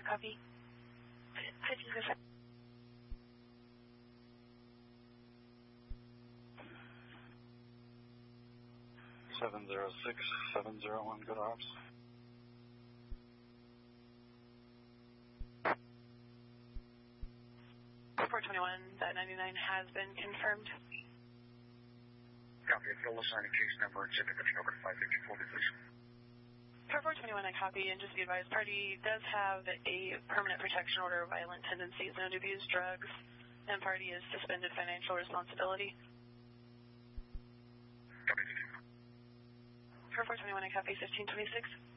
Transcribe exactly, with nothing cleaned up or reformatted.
I copy. fifteen oh six. seven zero six, seven zero one, good ops. four twenty-one, that ninety-nine has been confirmed. Copy, if you'll assign a case number and certificate number to five fifty-four, please. For four twenty-one, I copy, and just be advised, party does have a permanent protection order, violent tendencies, known to abuse drugs, and party is suspended financial responsibility. Copy. For four twenty-one, I copy fifteen twenty-six.